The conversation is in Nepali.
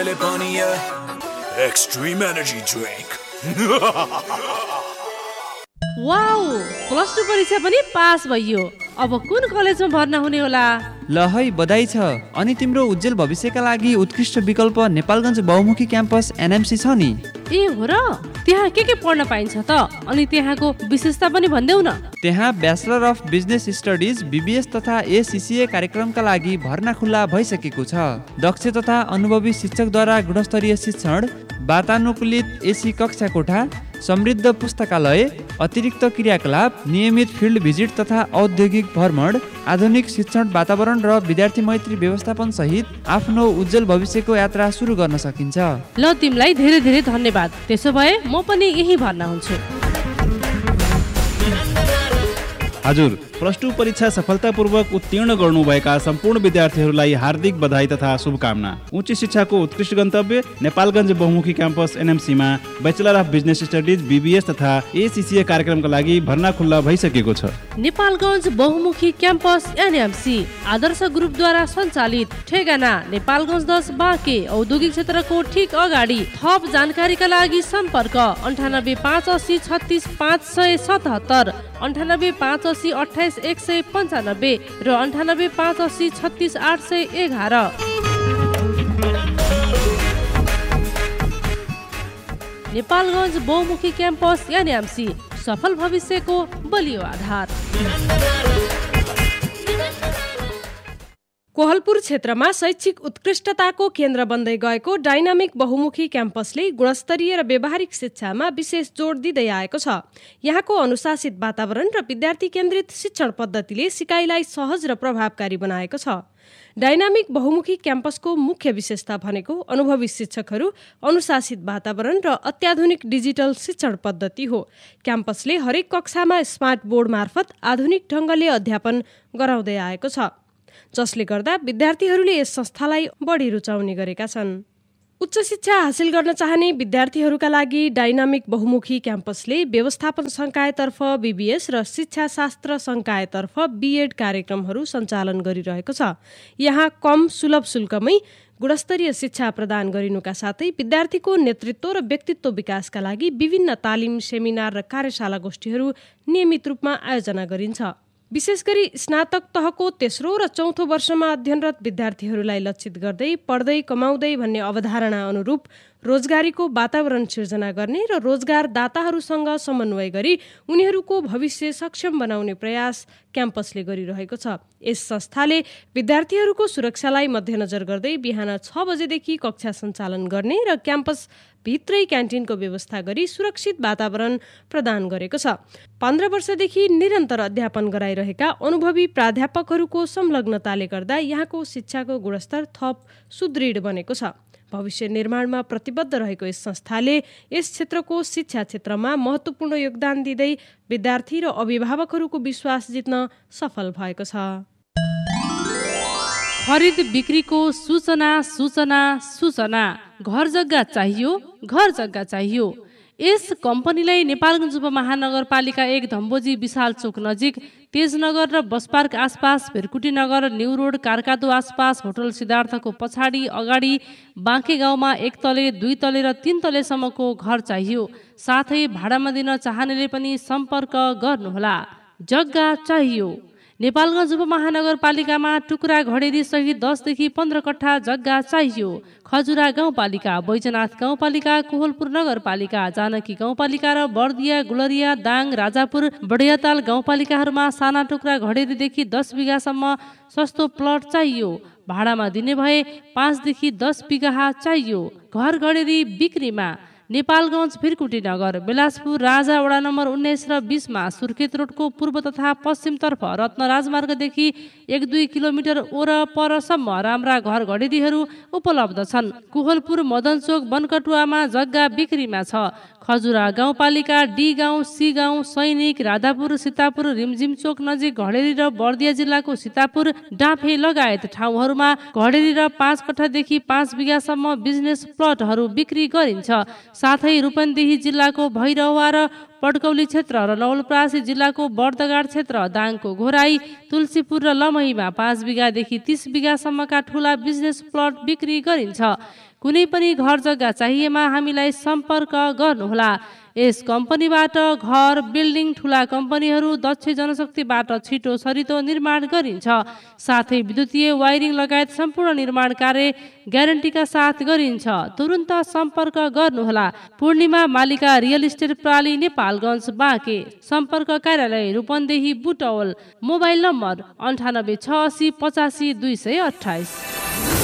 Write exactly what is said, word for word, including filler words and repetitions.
Extreme energy drink. Wow, plus two परीक्षा पनि पास भइयो। अब कुन कलेजमा भर्ना हुने होला? ल है बधाई छ। अनि तिम्रो उज्जवल भविष्यका लागि उत्कृष्ट विकल्प नेपालगञ्ज बहुमुखी क्याम्पस एनएमसी छ नि। ए हो र? त्यहाँ के के पढ्न पाइन्छ त? अनि त्यहाँको विशेषता पनि भन्देऊ न। त्यहाँ bachelor of business studies BBS तथा एसीसीए कार्यक्रमका लागि भर्ना खुल्ला भइसकेको छ। दक्ष तथा अनुभवी शिक्षकद्वारा गुणस्तरीय शिक्षण, वातानुकूलित एसी कक्षा कोठा, समृद्ध पुस्तकालय, अतिरिक्त क्रियाकलाप, नियमित फिल्ड भिजिट तथा औद्योगिक भ्रमण, आधुनिक शिक्षण वातावरण र विद्यार्थी मैत्री व्यवस्थापन सहित आफ्नो उज्जवल भविष्यको यात्रा सुरु गर्न सकिन्छ। ल तिमीलाई धेरै धेरै धन्यवाद। त्यसो भए म पनि यही भर्ना हुन्छु। हजुर, प्लस टू परीक्षा सफलतापूर्वक उत्तीर्ण गर्नुभएका सम्पूर्ण विद्यार्थीहरूलाई हार्दिक बधाई तथा शुभकामना। उच्च शिक्षाको उत्कृष्ट गन्तव्य नेपालगञ्ज बहुमुखी campus एनएमसीमा bachelor of business studies BBS तथा एसीसीए कार्यक्रमका लागि भर्ना खुल्ला भइसकेको छ। नेपालगञ्ज बहुमुखी क्याम्पस एनएमसी आदर्श ग्रुपद्वारा सञ्चालित, ठेगाना नेपालगञ्ज दस बाँके, औद्योगिक क्षेत्रको ठीक अगाडि। थप जानकारीका लागि सम्पर्क अन्ठानब्बे पाँच असी छत्तिस पाँच सय सतहत्तर, अन्ठानब्बे पाँच असी अठाइस एक सय पन्चानब्बे र अन्ठानब्बे पाँच असी छत्तिस आठ सय एघार। नेपालगञ्ज बहुमुखी क्याम्पस एनएमसी, सफल भविष्यको बलियो आधार। कोहलपुर क्षेत्रमा शैक्षिक उत्कृष्टताको केन्द्र बन्दै गएको डाइनामिक बहुमुखी क्याम्पसले गुणस्तरीय र व्यावहारिक शिक्षामा विशेष जोड दिँदै आएको छ। यहाँको अनुशासित वातावरण र विद्यार्थी केन्द्रित शिक्षण पद्धतिले सिकाइलाई सहज र प्रभावकारी बनाएको छ। डाइनामिक बहुमुखी क्याम्पसको मुख्य विशेषता भनेको अनुभवी शिक्षकहरू, अनुशासित वातावरण र अत्याधुनिक डिजिटल शिक्षण पद्धति हो। क्याम्पसले हरेक कक्षामा स्मार्ट बोर्ड मार्फत आधुनिक ढङ्गले अध्यापन गराउँदै आएको छ, जसले गर्दा विद्यार्थीहरूले यस संस्थालाई बढी रुचाउने गरेका छन्। उच्च शिक्षा हासिल गर्न चाहने विद्यार्थीहरूका लागि डाइनामिक बहुमुखी क्याम्पसले व्यवस्थापन संकायतर्फ बीबीएस र शिक्षा शास्त्र संकायतर्फ बीएड कार्यक्रमहरू सञ्चालन गरिरहेको छ। यहाँ कम सुलभ शुल्कमै गुणस्तरीय शिक्षा प्रदान गरिनुका साथै विद्यार्थीको नेतृत्व र व्यक्तित्व विकासका लागि विभिन्न तालिम, सेमिनार र कार्यशाला गोष्ठीहरू नियमित रूपमा आयोजना गरिन्छ। विशेष गरी स्नातक तहको तेस्रो र चौथो वर्षमा अध्ययनरत विद्यार्थीहरूलाई लक्षित गर्दै पढ्दै कमाउँदै भन्ने अवधारणा अनुरूप रोजगारीको वातावरण सिर्जना गर्ने र रोजगारदाताहरूसँग समन्वय गरी उनीहरूको भविष्य सक्षम बनाउने प्रयास क्याम्पसले गरिरहेको छ। यस संस्थाले विद्यार्थीहरूको सुरक्षालाई मध्यनजर गर्दै बिहान छ बजेदेखि कक्षा सञ्चालन गर्ने र क्याम्पस भित्रै क्यान्टिनको व्यवस्था गरी सुरक्षित वातावरण प्रदान गरेको छ। पन्ध्र वर्षदेखि निरन्तर अध्यापन गराइरहेका अनुभवी प्राध्यापकहरूको संलग्नताले गर्दा यहाँको शिक्षाको गुणस्तर थप सुदृढ बनेको छ। भविष्य निर्माणमा प्रतिबद्ध रहेको यस संस्थाले यस क्षेत्रको शिक्षा क्षेत्रमा महत्त्वपूर्ण योगदान दिँदै विद्यार्थी र अभिभावकहरूको विश्वास जित्न सफल भएको छ। खरिद बिक्रीको सूचना सूचना सूचना घर जग्गा चाहियो, घर जग्गा चाहियो। यस कम्पनीलाई नेपालगञ्ज उपमहानगरपालिका एक धम्बोजी विशाल चोक नजिक, तेजनगर र बस पार्क आसपास, भेरकुटी नगर, न्यू रोड, कारकादो आसपास, होटल सिद्धार्थको पछाडि अगाडि बाँके गाउँमा एक तले, दुई तले र तीन तलेसम्मको घर चाहियो। साथै भाडामा दिन चाहनेले पनि सम्पर्क गर्नुहोला। जग्गा चाहियो। नेपालगञ्ज उपमहानगरपालिकामा टुक्रा घडेरी सहित दसदेखि पन्ध्र कट्ठा जग्गा चाहियो। खजुरा गाउँपालिका, बैजनाथ गाउँपालिका, कोहलपुर नगरपालिका, जानकी गाउँपालिका र बर्दिया, गुलरिया, दाङ, राजापुर, बडियाताल गाउँपालिकाहरूमा साना टुक्रा घडेरीदेखि दस बिघासम्म सस्तो प्लट चाहियो। भाडामा दिने भए पाँचदेखि दस बिघा चाहियो। घर घडेरी बिक्रीमा। नेपालगञ्ज, भिरकुटी नगर, बेलासपुर, राजा वडा नम्बर उन्नाइस र बिसमा, सुर्खेत रोडको पूर्व तथा पश्चिमतर्फ रत्न राजमार्गदेखि एक दुई किलोमिटर वरपरसम्म राम्रा घर घडेरीहरू उपलब्ध छन्। कोहलपुर, मदनचोक, बनकटुवामा जग्गा बिक्रीमा छ। खजुरा गाउँपालिका, डी गाउँ, सी गाउँ, सैनिक, राधापुर, सीतापुर, रिमझिम चोक नजिक घडेरी र बर्दिया जिल्लाको सीतापुर, डाँफे लगायत ठाउँहरूमा घडेरी र पाँच कट्ठादेखि पाँच बिघासम्म बिजनेस प्लटहरू बिक्री गरिन्छ। साथै रूपन्देही जिल्लाको भैरहवा र पटकौली क्षेत्र र नवलपरासी जिल्लाको बर्दगाड क्षेत्र, दाङको घोराई, तुलसीपुर र लमहीमा पाँच बिघादेखि तीस बिघासम्मका ठुला बिजनेस प्लट बिक्री गरिन्छ। कुनै पनि घर जग्गा चाहिएमा हामीलाई सम्पर्क गर्नुहोला। यस कम्पनीबाट घर, बिल्डिङ, ठुला कम्पनीहरू, दक्ष जनशक्तिबाट छिटो सरितो निर्माण गरिन्छ। साथै विद्युतीय वायरिङ लगायत सम्पूर्ण निर्माण कार्य ग्यारेन्टीका साथ गरिन्छ। तुरुन्त सम्पर्क गर्नुहोला। पूर्णिमा मालिका रियल इस्टेट प्राली, नेपालगञ्ज, बाँके। सम्पर्क कार्यालय रूपन्देही, बुटवल। मोबाइल नम्बर अन्ठानब्बे छ असी पचासी दुई सय अठाइस।